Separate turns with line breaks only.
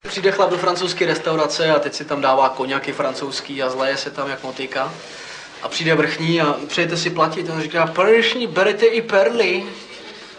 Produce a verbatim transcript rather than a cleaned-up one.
přijde chlap do francouzské restaurace a teď si tam dává koňaky francouzský a zleje se tam jak motýka. A přijde vrchní a přejete si platit a on říká, padeční berete i perly.